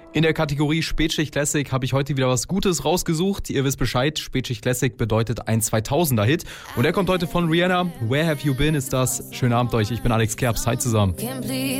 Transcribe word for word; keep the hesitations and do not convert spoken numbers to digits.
In der Kategorie Spätschicht Classic habe ich heute wieder was Gutes rausgesucht. Ihr wisst Bescheid, Spätschicht Classic bedeutet ein zweitausender-Hit. Und der kommt heute von Rihanna. Where Have You Been ist das. Schönen Abend euch, ich bin Alex Kerbs. Hi zusammen.